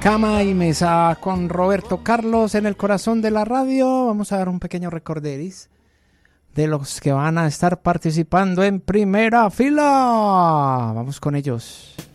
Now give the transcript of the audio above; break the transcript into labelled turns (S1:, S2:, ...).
S1: Cama y Mesa con Roberto Carlos en el corazón de la radio. Vamos a dar un pequeño recorderis de los que van a estar participando en primera fila. Vamos con ellos.